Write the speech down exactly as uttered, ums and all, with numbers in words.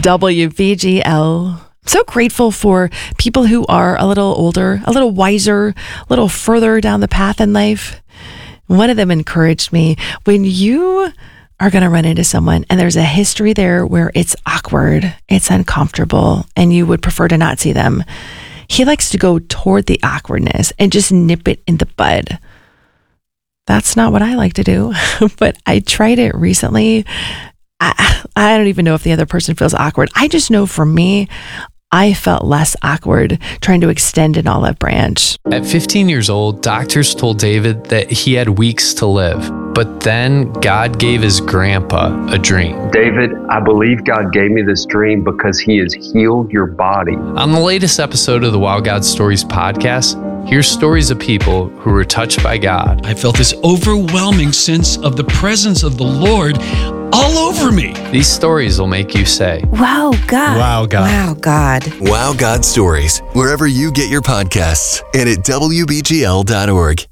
W B G L. So grateful for people who are a little older, a little wiser, a little further down the path in life. One of them encouraged me, when you are going to run into someone and there's a history there where it's awkward, it's uncomfortable, and you would prefer to not see them, he likes to go toward the awkwardness and just nip it in the bud. That's not what I like to do, but I tried it recently. I, I don't even know if the other person feels awkward. I just know for me, I felt less awkward trying to extend an olive branch. At fifteen years old, doctors told David that he had weeks to live. But then God gave his grandpa a dream. David, I believe God gave me this dream because he has healed your body. On the latest episode of the Wow God Stories podcast, here's stories of people who were touched by God. I felt this overwhelming sense of the presence of the Lord all over me. These stories will make you say, Wow, God. Wow, God. Wow, God. Wow God Stories, wherever you get your podcasts and at W B G L dot org.